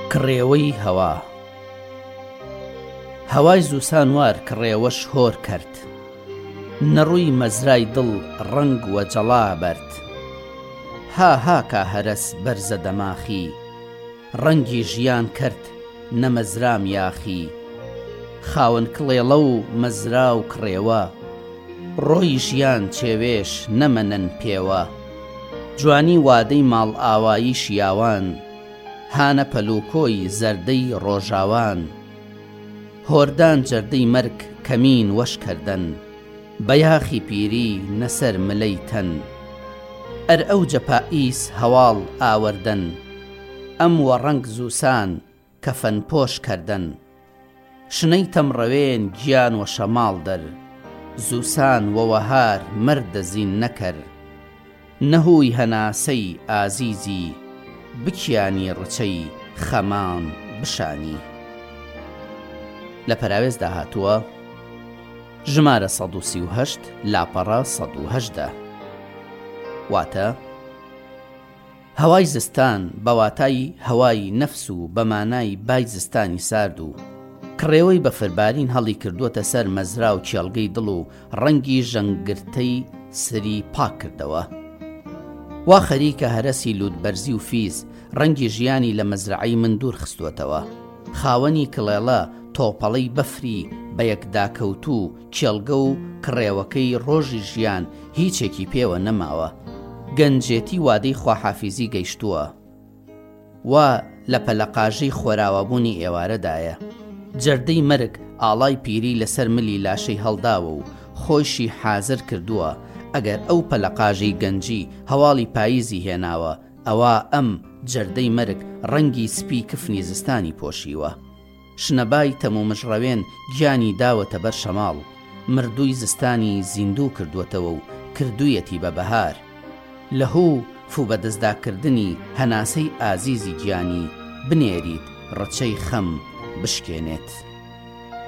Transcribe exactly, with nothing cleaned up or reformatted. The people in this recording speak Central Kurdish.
کڕێوەی هەوا. هەوای زووسانوار کڕێوەش هۆر کرد، نەڕووی مەزرای دڵ ڕنگ وە جەڵا بەرد. ها ها کا هەرس بەرزە دەماخی، ڕەنگی ژیان کرد نەمەزرام یاخی. خاوەن کڵێڵە و مەزرا و کڕێوە، ڕۆی ژیان چێوێش نەمەنەن پێوە. جوانی وادەی ماڵ ئاوایی شیاوان، هانە پەلوکۆی زەردەی ڕۆژاوان. هۆردان جەردەی مەرگ کەمین وەش کردن، بە یاخی پیری نەسەر ملەی تەن. ئەر ئەو جەپائیس هەواڵ ئاوەردەن، ئەم وە ڕەنگ زووسان کەفەن پۆش کردن. شنەی تەمڕەوێن گیان وە شەماڵ دەر، زووسان وەوەهار مەردەزین نەکرد. نەهووی هەناسەی ئازیزی، بکیانی ڕچەی خەمان بشانی. لە پەراوێز داهاتووە ژمارە سەد و سی و هەشت لاپەڕە سەد و هەژدە. واتە هەوای زستان بە واتای هەوای نەفس و بە مانای بای زستانی سارد و کڕێوەی بەفربارین هەڵی کردووەتە سەر مەزرا و کێڵگەی دڵ و ڕەنگی ژەنگرتەی سری پاک کردەوە. وا خەریکە هەرەسی لوودبەرزی و فیز ڕەنگی ژیانی لە مەزرعەی من دوور خستووەتەوە. خاوەنی کڵێڵە تۆپەڵەی بەفری بە یەکداکەوتوو کێڵگە و کڕێوەکەی ڕۆژی ژیان هیچێکی پێوە نەماوە. گەنجێتی وادەی خواحافیزی گەیشتووە، وا لە پەلەقاژەی خۆراوەبوونی ئێوارەدایە. جەردەی مەرگ ئاڵای پیری لەسەر ملی لاشەی هەڵداوە و خۆشی حازر کردووە. ئەگەر ئەو پەلەقاژەی گەنجی هەواڵی پاییزی هێناوە، ئەوە ئەم جەردەی مەرگ ڕەنگی سپی کفنی زستانی پۆشیوە. شنەبای تەمومژڕەوێن گیانی داوەتە بەر شەماڵ، مردووی زستانی زیندوو کردووەتەوە و کردوویەتی بە بەهار. لەهوو فوو بە دەستداکردنی هەناسەی ئازیزی گیانی بنێریت ڕەچەی خەم بشکێنێت.